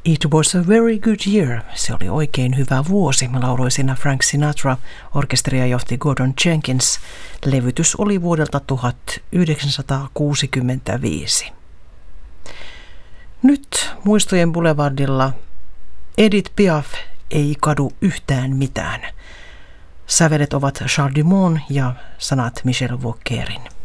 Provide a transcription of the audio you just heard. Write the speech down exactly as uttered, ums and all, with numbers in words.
It was a very good year. Se oli oikein hyvä vuosi, lauloi siinä Frank Sinatra. Orkesteria johti Gordon Jenkins. Levytys oli vuodelta tuhatyhdeksänsataakuusikymmentäviisi. Nyt muistojen boulevardilla Edith Piaf ei kadu yhtään mitään. Sävelet ovat Charles Dumont ja sanat Michel Vauquerin.